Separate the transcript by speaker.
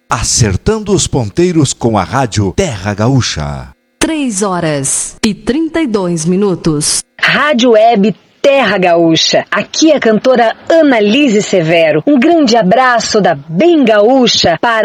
Speaker 1: Acertando os ponteiros com a rádio Terra Gaúcha.
Speaker 2: 3h32.
Speaker 3: Rádio Web Terra Gaúcha. Aqui é a cantora Annalise Severo. Um grande abraço da Bem Gaúcha para